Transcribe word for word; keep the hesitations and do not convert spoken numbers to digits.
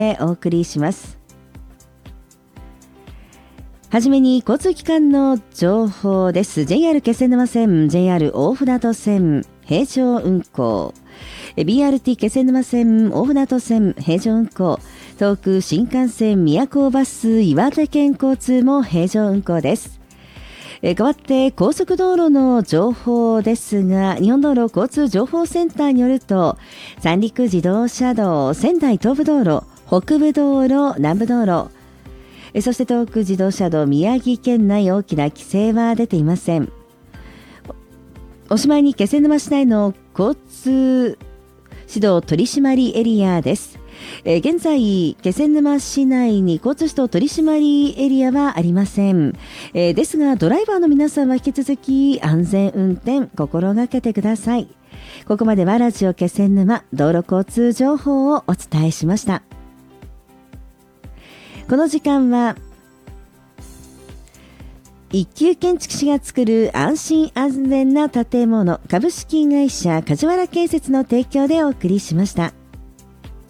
お送りします。はじめに交通機関の情報です。 ジェイアール 気仙沼線、 ジェイアール 大船渡線平常運行、 ビーアールティー 気仙沼線、大船渡線平常運行、東北新幹線宮古バス岩手県交通も平常運行です。え代わって高速道路の情報ですが、日本道路交通情報センターによると、三陸自動車道、仙台東部道路、北部道路、南部道路、えそして東北自動車道、宮城県内大きな規制は出ていません。おしまいに気仙沼市内の交通指導取締エリアです。えー、現在気仙沼市内に交通指導取締エリアはありません。えー、ですがドライバーの皆さんは引き続き安全運転心がけてください。ここまではラジオ気仙沼道路交通情報をお伝えしました。この時間は一級建築士が作る安心安全な建物、株式会社梶原建設の提供でお送りしました。